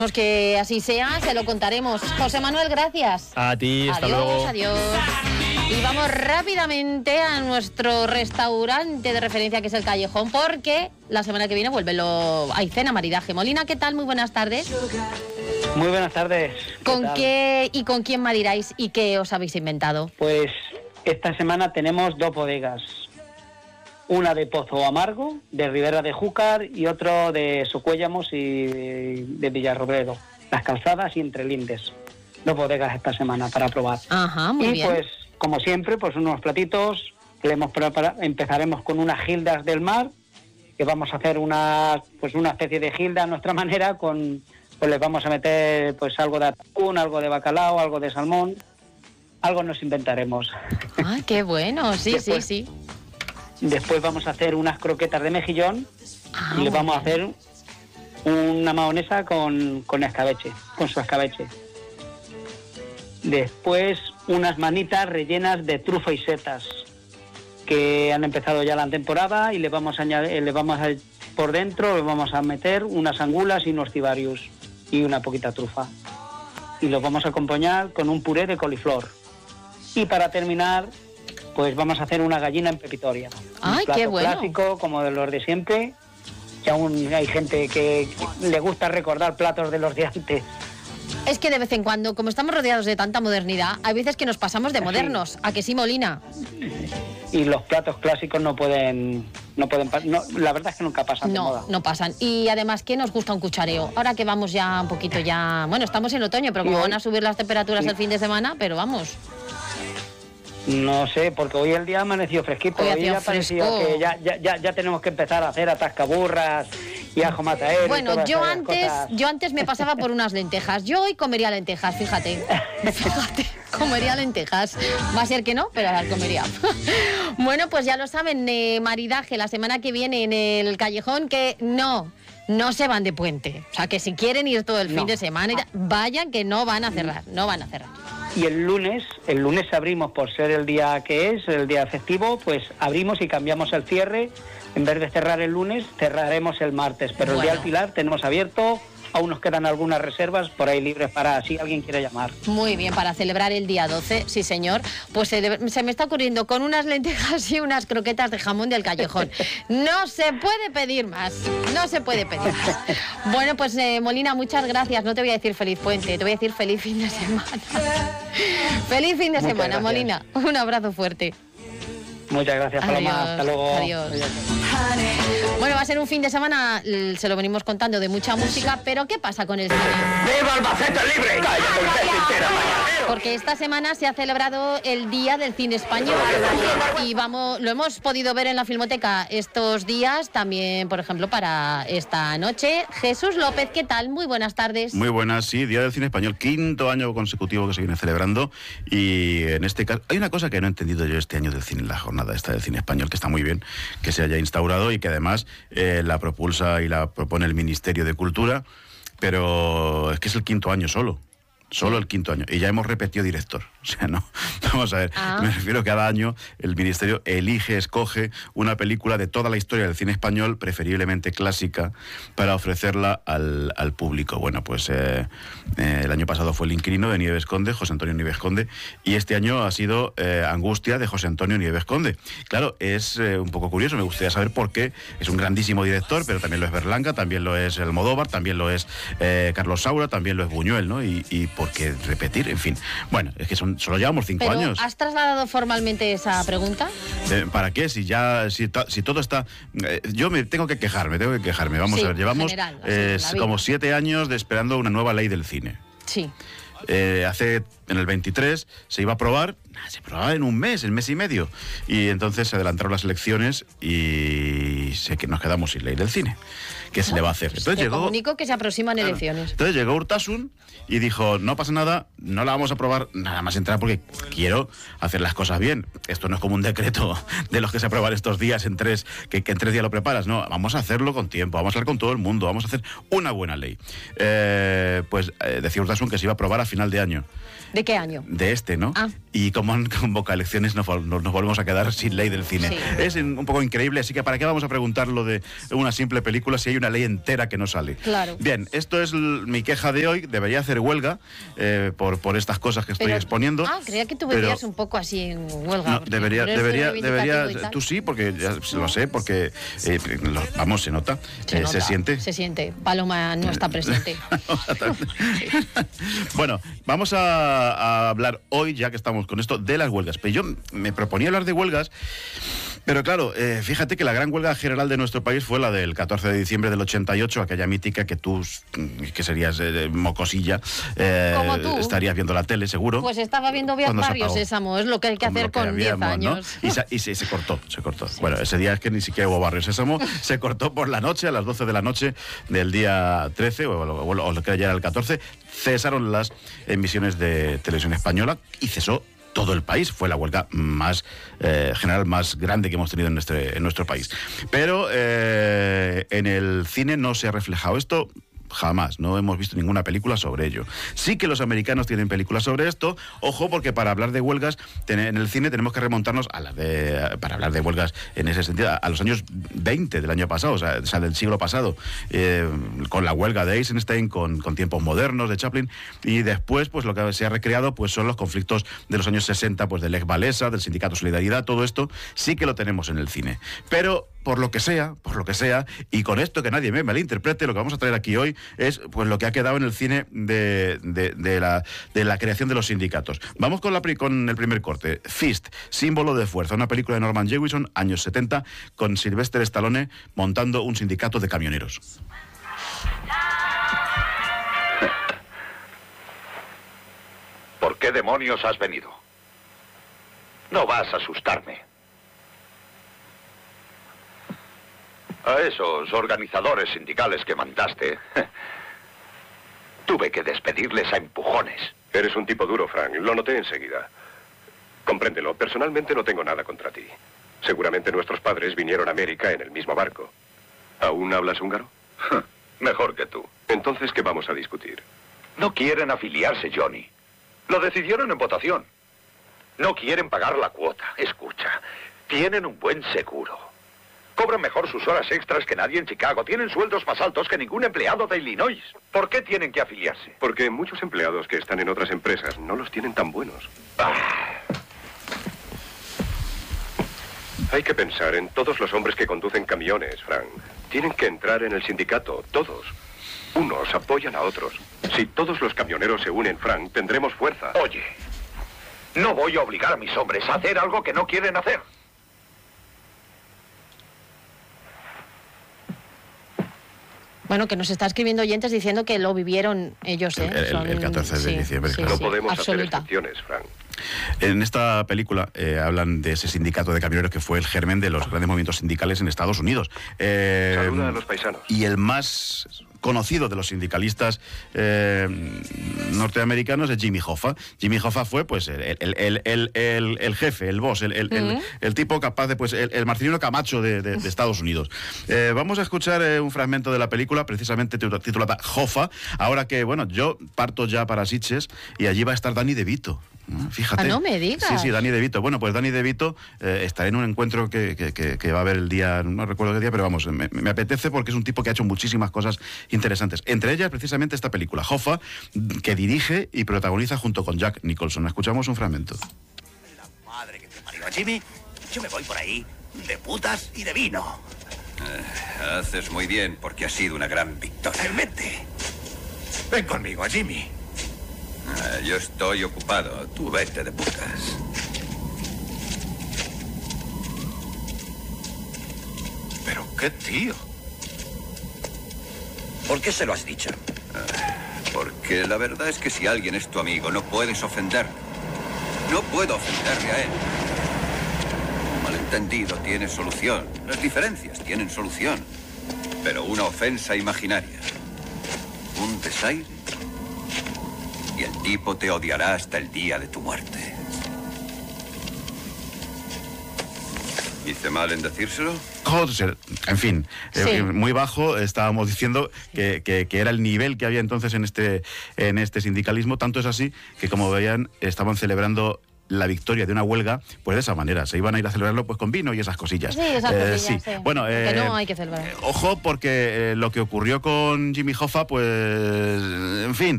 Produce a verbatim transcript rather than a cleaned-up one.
Que así sea, se lo contaremos. José Manuel, gracias. A ti, hasta adiós, luego. Adiós, Y vamos rápidamente a nuestro restaurante de referencia, que es el Callejón, porque la semana que viene vuelve lo... hay cena, maridaje. Molina, ¿qué tal? Muy buenas tardes. Muy buenas tardes. ¿Qué ¿Con tal? qué y con quién maridáis y qué os habéis inventado? Pues esta semana tenemos dos bodegas. Una de Pozo Amargo, de Ribera de Júcar, y otro de Socuéllamos y de Villarrobledo. Las Calzadas y Entre Lindes. Dos bodegas esta semana para probar. Ajá, muy y bien. pues, como siempre, pues unos platitos que le hemos preparado. Empezaremos con unas gildas del mar, que vamos a hacer una, pues una especie de gilda a nuestra manera, con, pues les vamos a meter pues algo de atún, algo de bacalao, algo de salmón. Algo nos inventaremos. Ah, qué bueno, sí, Después, sí, sí. Después vamos a hacer unas croquetas de mejillón Ah, y le vamos a bueno. hacer una mahonesa con, con escabeche, con su escabeche. Después unas manitas rellenas de trufa y setas, que han empezado ya la temporada, y le vamos a añadir, le vamos a, por dentro le vamos a meter unas angulas y unos cibarius y una poquita trufa. Y los vamos a acompañar con un puré de coliflor. Y para terminar, pues vamos a hacer una gallina en pepitoria. Ay, un plato qué bueno. clásico, como de los de siempre, que aún hay gente que le gusta recordar platos de los de antes. Es que de vez en cuando, como estamos rodeados de tanta modernidad, hay veces que nos pasamos de Sí. modernos. ¿A que sí, Molina? Y los platos clásicos no pueden... no pueden pa- no, la verdad es que nunca pasan de No, moda. no pasan. Y además, ¿qué nos gusta un cuchareo? Ahora que vamos ya un poquito ya... Bueno, estamos en otoño, pero como Sí, hoy- van a subir las temperaturas sí. el fin de semana, pero vamos. No sé, porque hoy el día amaneció fresquito. Hoy Hoy, hacía ya parecía fresco. que ya, ya, ya, ya tenemos que empezar a hacer atascaburras y ajo mataero. y Bueno, todas yo esas antes, cosas. yo antes me pasaba por unas lentejas. Yo hoy comería lentejas, fíjate. Fíjate, comería lentejas. Va a ser que no, pero las comería. Bueno, pues ya lo saben, eh, maridaje la semana que viene en el Callejón, que no, no se van de puente. O sea, que si quieren ir todo el fin No. de semana, y tal, vayan, que no van a cerrar, no van a cerrar. Y el lunes, el lunes abrimos, por ser el día que es, el día festivo, pues abrimos y cambiamos el cierre. En vez de cerrar el lunes, cerraremos el martes. Pero el día Bueno. del Pilar tenemos abierto, aún nos quedan algunas reservas por ahí libres para si alguien quiere llamar. Muy bien, para celebrar el día doce, sí señor. Pues se, debe- se me está ocurriendo con unas lentejas y unas croquetas de jamón del Callejón. No se puede pedir más, no se puede pedir más. Bueno, pues eh, Molina, muchas gracias. No te voy a decir feliz puente, te voy a decir feliz fin de semana. Feliz fin de Muchas semana, gracias. Molina. Un abrazo fuerte. Muchas gracias, Paloma. Adiós, Hasta luego. adiós. Bueno, va a ser un fin de semana, l- se lo venimos contando, de mucha música, pero ¿qué pasa con el cine? ¡Viva Albacete libre! ¡Cállate usted, entera, mañanero! Porque esta semana se ha celebrado el Día del Cine Español y vamos, lo hemos podido ver en la Filmoteca estos días, también, por ejemplo, para esta noche. Jesús López, ¿qué tal? Muy buenas tardes. Muy buenas, sí, Día del Cine Español, quinto año consecutivo que se viene celebrando, y en este caso hay una cosa que no he entendido yo este año del cine, en la jornada esta del cine español, que está muy bien que se haya instaurado y que además eh, la propulsa y la propone el Ministerio de Cultura, pero es que es el quinto año solo. Solo el quinto año. Y ya hemos repetido director. O sea, no. Vamos a ver. Ah. Me refiero que cada año el Ministerio elige, escoge una película de toda la historia del cine español, preferiblemente clásica, para ofrecerla al, al público. Bueno, pues eh, eh, el año pasado fue El Inquilino de Nieves Conde, José Antonio Nieves Conde, y este año ha sido eh, Angustia de José Antonio Nieves Conde. Claro, es eh, un poco curioso. Me gustaría saber por qué. Es un grandísimo director, pero también lo es Berlanga, también lo es Almodóvar, también lo es eh, Carlos Saura, también lo es Buñuel, ¿no? Y, y por qué repetir, en fin. Bueno, es que son, solo llevamos cinco Pero, años. ¿has trasladado formalmente esa pregunta? Eh, ¿Para qué? Si ya, si, ta- si todo está... eh, yo me tengo que quejarme, tengo que quejarme. Vamos Sí, a ver, llevamos general, así, eh, en la vida. como siete años de esperando una nueva ley del cine. Sí. Eh, hace, en el veintitrés, se iba a aprobar, nah, se aprobaba en un mes, en mes y medio. Y entonces se adelantaron las elecciones y sé que nos quedamos sin ley del cine. ¿Qué se le va a hacer? Entonces Te llegó... comunico que se aproximan Claro. elecciones. Entonces llegó Urtasun y dijo, no pasa nada, no la vamos a aprobar nada más entrar porque quiero hacer las cosas bien. Esto no es como un decreto de los que se aprueban estos días en tres, que, que en tres días lo preparas. No, vamos a hacerlo con tiempo, vamos a hablar con todo el mundo, vamos a hacer una buena ley. Eh, eh, pues eh, decía Urtasun que se iba a aprobar a final de año. ¿De qué año? De este, ¿no? Ah. Y como han convocado elecciones, nos, nos, nos volvemos a quedar sin ley del cine. Sí. Es un poco increíble, así que ¿para qué vamos a preguntar lo de una simple película si hay una ley entera que no sale? Claro. Bien, esto es l- mi queja de hoy. Debería hacer huelga eh, por, por estas cosas que estoy Pero- exponiendo. Ah, creía que tú pero- venías un poco así en huelga. No, porque debería, eres debería, reivindicativo y debería, tal. tú sí, porque ya lo sé, porque, eh, lo- vamos, se nota, Se, eh, nota, se siente. Se siente. Paloma no está presente. Bueno, vamos a, a hablar hoy, ya que estamos con esto, de las huelgas. Pero yo me proponía hablar de huelgas, pero claro, eh, fíjate que la gran huelga general de nuestro país fue la del catorce de diciembre del ochenta y ocho, aquella mítica que tú, que serías eh, mocosilla, eh, Como tú. estarías viendo la tele, seguro. Pues estaba viendo Cuando se Barrio apagó. Sésamo, es lo que hay que Como hacer lo que con diez habíamos, ¿no? años. Y, se, y se, se cortó, se cortó. Bueno, ese día es que ni siquiera hubo Barrio Sésamo, se cortó por la noche, a las doce de la noche del día trece, o, o, o, o lo que ya era el catorce, cesaron las emisiones de televisión española y cesó todo el país. Fue la huelga más eh, general, más grande que hemos tenido en, este, en nuestro país. Pero eh, en el cine no se ha reflejado esto. Jamás, no hemos visto ninguna película sobre ello. Sí que los americanos tienen películas sobre esto. Ojo, porque para hablar de huelgas ten- en el cine tenemos que remontarnos a la de, para hablar de huelgas en ese sentido, a, a los años veinte del año pasado, o sea, o sea del siglo pasado, eh, con la huelga de Eisenstein, con, con Tiempos Modernos de Chaplin, y después, pues lo que se ha recreado, pues son los conflictos de los años sesenta, pues del Lech Walesa, del Sindicato Solidaridad, todo esto sí que lo tenemos en el cine. Pero por lo que sea, por lo que sea, y con esto que nadie me malinterprete, lo que vamos a traer aquí hoy es pues lo que ha quedado en el cine de, de, de, la, de la creación de los sindicatos. Vamos con, la, pri- con el primer corte. Fist, símbolo de fuerza, una película de Norman Jewison, años setenta, con Sylvester Stallone montando un sindicato de camioneros. ¿Por qué demonios has venido? No vas a asustarme. A esos organizadores sindicales que mandaste, tuve que despedirles a empujones. Eres un tipo duro, Frank. Lo noté enseguida. Compréndelo. Personalmente no tengo nada contra ti. Seguramente nuestros padres vinieron a América en el mismo barco. ¿Aún hablas húngaro? Mejor que tú. Entonces, ¿qué vamos a discutir? No quieren afiliarse, Johnny. Lo decidieron en votación. No quieren pagar la cuota. Escucha, tienen un buen seguro. Cobran mejor sus horas extras que nadie en Chicago. Tienen sueldos más altos que ningún empleado de Illinois. ¿Por qué tienen que afiliarse? Porque muchos empleados que están en otras empresas no los tienen tan buenos. Ah, Hay que pensar en todos los hombres que conducen camiones, Frank. Tienen que entrar en el sindicato, todos. Unos apoyan a otros. Si todos los camioneros se unen, Frank, tendremos fuerza. oye, no voy a obligar a mis hombres a hacer algo que no quieren hacer. Bueno, que nos está escribiendo oyentes diciendo que lo vivieron ellos, ¿eh? El- el- Son- el catorce de diciembre, claro. No podemos hacer absoluta. excepciones, Frank. En esta película eh, hablan de ese sindicato de camioneros que fue el germen de los grandes movimientos sindicales en Estados Unidos. Eh, Saluda a los paisanos. Y el más conocido de los sindicalistas eh, norteamericanos es Jimmy Hoffa. Jimmy Hoffa fue pues el, el, el, el, el, el jefe, el boss, el, el, el, el tipo capaz de, pues, el, el Marcelino Camacho de, de, de Estados Unidos. Eh, vamos a escuchar eh, un fragmento de la película, precisamente titu- titulada Hoffa, ahora que, bueno, yo parto ya para Sitges y allí va a estar Danny DeVito. ¿no? Fíjate. Ah, no me digas. Sí, sí, Danny DeVito. Bueno, pues Danny DeVito eh, estará en un encuentro que, que, que, que va a haber el día, no recuerdo qué día, pero vamos, me, me apetece porque es un tipo que ha hecho muchísimas cosas interesantes. Entre ellas, precisamente, esta película, Hoffa, que dirige y protagoniza junto con Jack Nicholson. Escuchamos un fragmento. La madre que te parió a Jimmy, yo me voy por ahí de putas y de vino. Eh, haces muy bien porque ha sido una gran victoria. Vente. Ven conmigo, Jimmy. Eh, yo estoy ocupado. Tú vete de putas. Pero qué tío. ¿Por qué se lo has dicho? Porque la verdad es que si alguien es tu amigo, no puedes ofenderlo. No puedo ofenderle a él. Un malentendido tiene solución. Las diferencias tienen solución. Pero una ofensa imaginaria. Un desaire. Y el tipo te odiará hasta el día de tu muerte. ¿Hice mal en decírselo? Joder, en fin, Sí. eh, muy bajo, estábamos diciendo que, que- que era el nivel que había entonces en este, en este sindicalismo, tanto es así que, como veían, estaban celebrando la victoria de una huelga, pues de esa manera, se iban a ir a celebrarlo pues con vino y esas cosillas. Sí, esas Eh, cosillas, sí. sí. Bueno, Que eh, no hay que celebrar. eh, ojo, porque eh, lo que ocurrió con Jimmy Hoffa, pues, en fin,